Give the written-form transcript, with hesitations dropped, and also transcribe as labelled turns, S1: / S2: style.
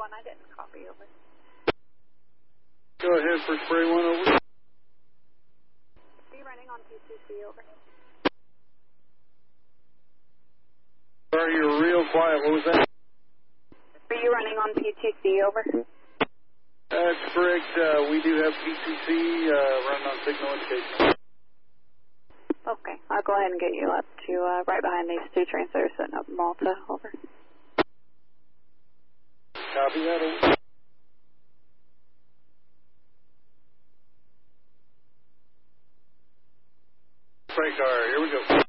S1: 1, I didn't copy over.
S2: Go ahead for spray 1 over.
S1: Be running on PCC over.
S2: Sorry, you're real quiet. What was that?
S1: Are you running on PTC over?
S2: That's correct. We do have PCC running on signal indication.
S1: Okay, I'll go ahead and get you up to right behind these 2 trains that are sitting up in Malta. Over.
S2: Copy that. Over. Spray car. Here we go.